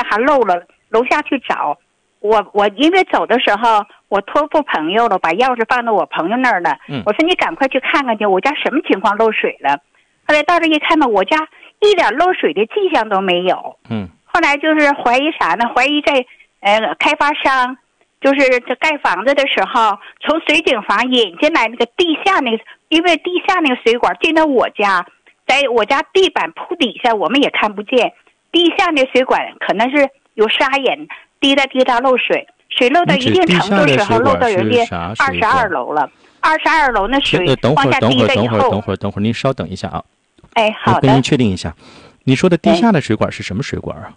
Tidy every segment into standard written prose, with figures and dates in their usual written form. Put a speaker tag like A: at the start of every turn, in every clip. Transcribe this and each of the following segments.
A: 还漏了，楼下去找。我因为走的时候我托付朋友了，把钥匙放到我朋友那儿了。我说你赶快去看看去，我家什么情况漏水了。后来到这一看呢，我家一点漏水的迹象都没有。后来就是怀疑啥呢？怀疑在开发商就是这盖房子的时候，从水井房引进来那个地下那个，因为地下那个水管进到我家，在我家地板铺底下我们也看不见，地下那水管可能是有沙眼，滴答滴答漏水，水漏到一定程度时候漏到人家22楼了。22楼那水往下滴了以后，
B: 等会儿，您稍等一下啊。
A: 哎，好的。
B: 我跟您确定一下，你说的地下的水管是什么水管啊？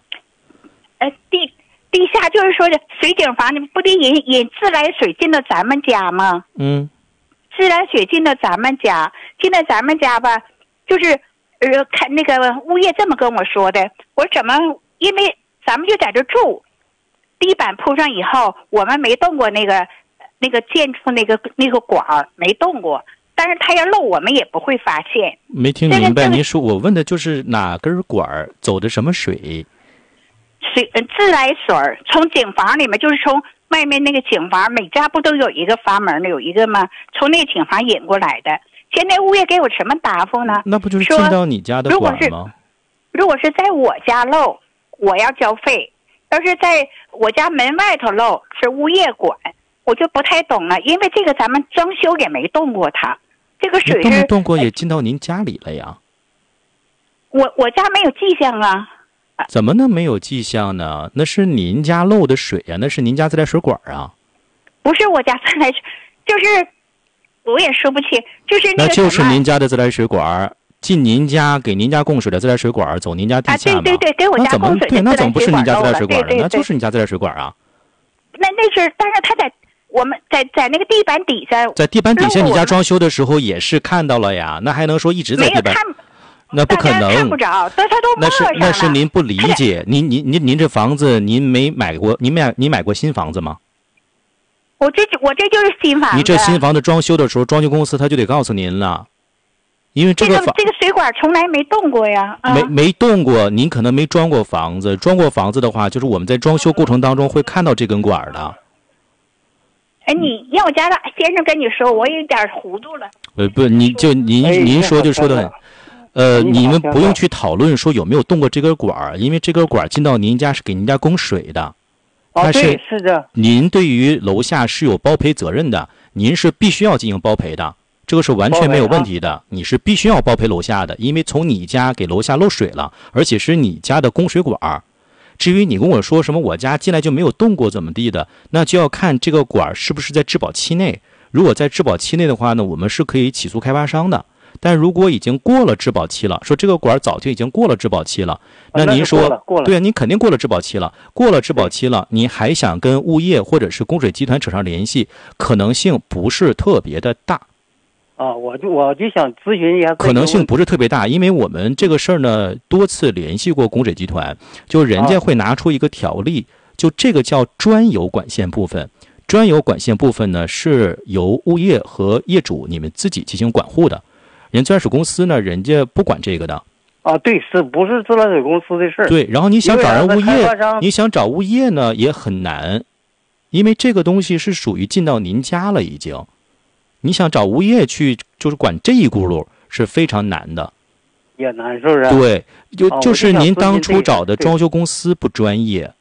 A: 地下就是说的水井房，你不得引自来水进到咱们家吗？自来水进到咱们家吧，就是看那个物业这么跟我说的。我说怎么？因为咱们就在这住，地板铺上以后，我们没动过那个建筑那个管儿，没动过。但是它要漏，我们也不会发现。
B: 没听明白，您说我问的就是哪根管走的什么水？
A: 自来水从井房里面，就是从外面那个井房，每家不都有一个阀门的，有一个吗？从那井房引过来的。现在物业给我什么答复呢？
B: 那不就是进到你家的管吗？
A: 如果是在我家漏，我要交费；要是在我家门外头漏，是物业管。我就不太懂了，因为这个咱们装修也没动过它，这个水是
B: 没动过也进到您家里了呀。
A: 我家没有迹象啊。
B: 怎么能没有迹象呢？那是您家漏的水啊，那是您家自来水管啊。
A: 不是我家自来水，就是我也说不清，就是
B: 那就是您家的自来水管进您家给您家供水的自来水管走您家地下嘛。
A: 对，给我家供水的自来水管。
B: 那怎么不是您家自来水管
A: 对，
B: 那就是你家自来水管啊。
A: 那是，但是他在我们在那个地板底下，
B: 在地板底下，你家装修的时候也是看到了呀，那还能说一直在地板？那不可能，
A: 看不着，但他都摸上了。
B: 那是您不理解，您这房子您没买过，您买过新房子吗？
A: 我这就是新房子。
B: 你这新房子装修的时候，装修公司他就得告诉您了，因为这个
A: 水管从来没动过呀。
B: 没动过，您可能没装过房子，装过房子的话，就是我们在装修过程当中会看到这根管的。
A: 你让我家的先生跟你说，我有点糊涂了。
B: 不，您说就说的很，你们不用去讨论说有没有动过这根管，因为这根管进到您家是给您家供水的。
C: 对，是的。
B: 您对于楼下是有包赔责任的，您是必须要进行包赔的，这个是完全没有问题的。你是必须要包赔楼下的，因为从你家给楼下漏水了，而且是你家的供水管。至于你跟我说什么我家进来就没有动过怎么地的，那就要看这个管是不是在质保期内。如果在质保期内的话呢，我们是可以起诉开发商的。但如果已经过了质保期了，说这个管早就已经过了质保期了，那您说对啊，您肯定过了质保期了，过了质保期了，您还想跟物业或者是供水集团扯上联系，可能性不是特别的大。
C: 我就想咨询一下，
B: 可能性不是特别大，因为我们这个事儿呢，多次联系过供水集团，就人家会拿出一个条例，就这个叫专有管线部分。专有管线部分呢，是由物业和业主你们自己进行管护的。人自来水公司呢，人家不管这个的。
C: 对，是不是自来水公司的事儿？
B: 对，然后你想找人物业，你想找物业呢也很难，因为这个东西是属于进到您家了已经。你想找物业去就是管这一轱辘是非常难的，
C: 也难，是不是？
B: 对，就是您当初找的装修公司不专业。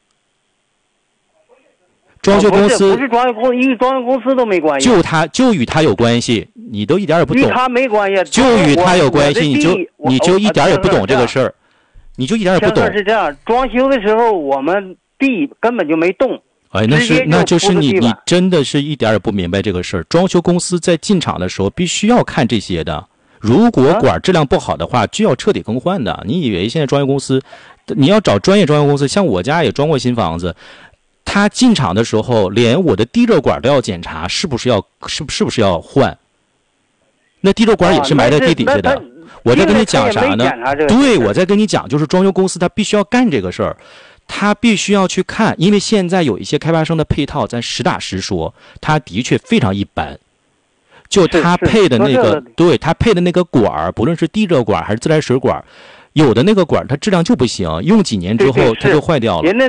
B: 装修公司
C: 不是装修公司，与装修公司都没关系。
B: 就与他有关系，你都一点也不懂。
C: 与他没关系，
B: 就与他有关系，你就一点也不懂这个事儿，你就一点也不懂。
C: 是这样，装修的时候我们地根本就没动。
B: 那就是你真的是一点也不明白这个事儿。装修公司在进场的时候必须要看这些的，如果管质量不好的话，就要彻底更换的。你以为现在装修公司，你要找专业装修公司，像我家也装过新房子，他进场的时候连我的地热管都要检查，是不是要换？那地热管也是埋在地底下的。我在跟你讲啥呢？对，我在跟你讲，就是装修公司他必须要干这个事儿。他必须要去看，因为现在有一些开发商的配套，咱实打实说，他的确非常一般。就他配的那个，对他配的那个管，不论是地热管还是自来水管，有的那个管它质量就不行，用几年之后它就坏掉了。